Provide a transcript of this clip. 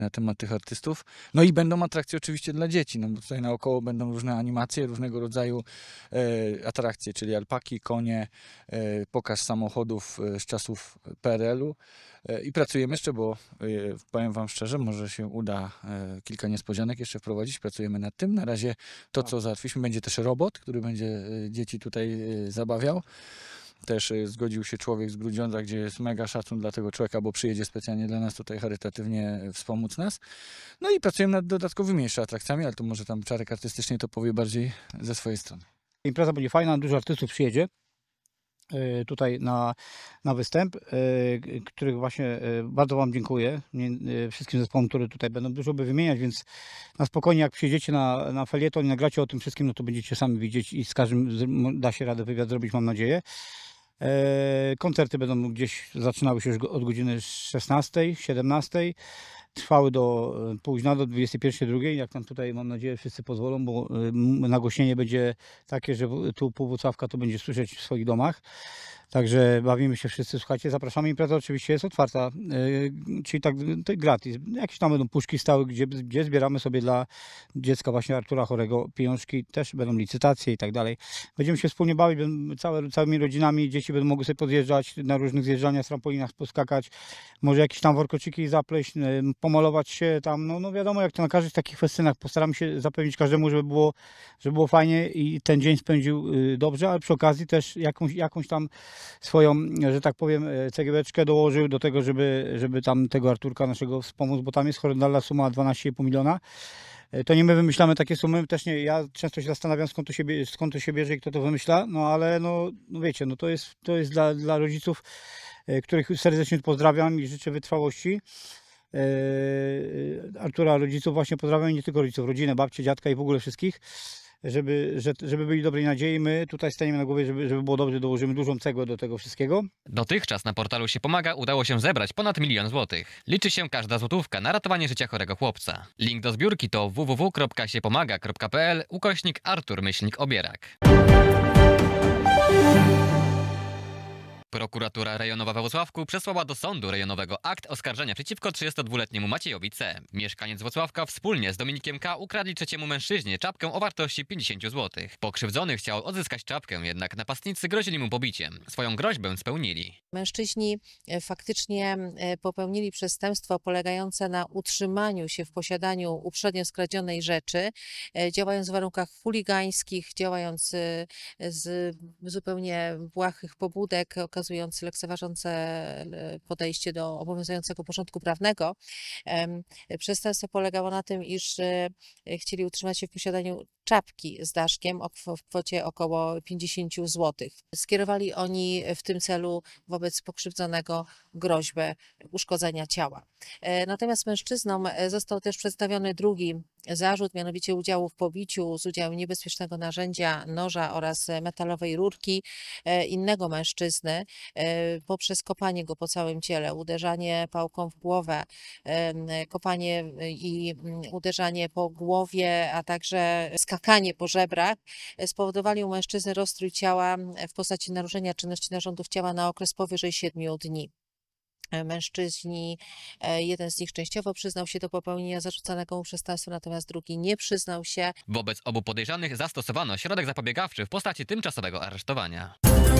na temat tych artystów. No i będą atrakcje oczywiście dla dzieci, no bo tutaj naokoło będą różne animacje, różnego rodzaju atrakcje, czyli alpaki, konie, pokaz samochodów z czasów PRL-u. I pracujemy jeszcze, bo powiem wam szczerze, może się uda kilka niespodzianek jeszcze wprowadzić. Pracujemy nad tym. Na razie to, co załatwiliśmy, będzie też robot, który będzie dzieci tutaj zabawiał. Też zgodził się człowiek z Grudziądza, gdzie jest mega szacun dla tego człowieka, bo przyjedzie specjalnie dla nas tutaj charytatywnie wspomóc nas. No i pracujemy nad dodatkowymi jeszcze atrakcjami, ale to może tam Czarek artystycznie to powie bardziej ze swojej strony. Impreza będzie fajna, dużo artystów przyjedzie tutaj na występ, których właśnie bardzo wam dziękuję. Wszystkim zespołom, które tutaj będą, dużo by wymieniać, więc na spokojnie jak przyjedziecie na felieton i nagracie o tym wszystkim, no to będziecie sami widzieć i z każdym da się radę wywiad zrobić, mam nadzieję. Koncerty będą gdzieś zaczynały się już od godziny 16, 17. Trwały do późna, do 21:02, jak tam tutaj mam nadzieję wszyscy pozwolą, bo nagłośnienie będzie takie, że tu pół Włocławka to będzie słyszeć w swoich domach. Także bawimy się wszyscy, słuchajcie, zapraszamy. Impreza oczywiście jest otwarta, czyli tak gratis. Jakieś tam będą puszki stały, gdzie zbieramy sobie dla dziecka właśnie Artura chorego pieniążki. Też będą licytacje i tak dalej. Będziemy się wspólnie bawić, całymi rodzinami. Dzieci będą mogły sobie podjeżdżać na różnych zjeżdżaniach, trampolinach, poskakać. Może jakieś tam workociki zapleść, pomalować się tam. No wiadomo, jak to na każdych takich festynach. Postaramy się zapewnić każdemu, żeby było fajnie i ten dzień spędził dobrze, ale przy okazji też jakąś tam swoją, że tak powiem, cegiełeczkę dołożył do tego, żeby tam tego Arturka naszego wspomóc, bo tam jest horrendalna suma 12,5 miliona. To nie my wymyślamy takie sumy, też nie, ja często się zastanawiam skąd to się bierze i kto to wymyśla, no ale no wiecie, no to jest dla rodziców, których serdecznie pozdrawiam i życzę wytrwałości. Artura, rodziców właśnie pozdrawiam, i nie tylko rodziców, rodzinę, babcię, dziadka i w ogóle wszystkich. Żeby byli dobrej nadziei, my tutaj staniemy na głowie, żeby było dobrze, dołożymy dużą cegłę do tego wszystkiego. Dotychczas na portalu Się Pomaga udało się zebrać ponad 1 000 000 złotych. Liczy się każda złotówka na ratowanie życia chorego chłopca. Link do zbiórki to www.siepomaga.pl/Artur-Obierak. Prokuratura rejonowa we Włocławku przesłała do sądu rejonowego akt oskarżenia przeciwko 32-letniemu Maciejowi C. Mieszkaniec Włocławka wspólnie z Dominikiem K. ukradli trzeciemu mężczyźnie czapkę o wartości 50 zł. Pokrzywdzony chciał odzyskać czapkę, jednak napastnicy grozili mu pobiciem. Swoją groźbę spełnili. Mężczyźni faktycznie popełnili przestępstwo polegające na utrzymaniu się w posiadaniu uprzednio skradzionej rzeczy, działając w warunkach chuligańskich, działając z zupełnie błahych pobudek, okazując lekceważące podejście do obowiązującego porządku prawnego. Przestępstwo polegało na tym, iż chcieli utrzymać się w posiadaniu czapki z daszkiem w kwocie około 50 zł. Skierowali oni w tym celu wobec pokrzywdzonego groźbę uszkodzenia ciała. Natomiast mężczyznom został też przedstawiony drugi zarzut, mianowicie udziału w pobiciu z udziałem niebezpiecznego narzędzia, noża oraz metalowej rurki innego mężczyzny poprzez kopanie go po całym ciele, uderzanie pałką w głowę, kopanie i uderzanie po głowie, a także skakanie po żebrach spowodowali u mężczyzny rozstrój ciała w postaci naruszenia czynności narządów ciała na okres powyżej 7 dni. Mężczyźni, jeden z nich częściowo przyznał się do popełnienia zarzucanego mu przestępstwa, natomiast drugi nie przyznał się. Wobec obu podejrzanych zastosowano środek zapobiegawczy w postaci tymczasowego aresztowania.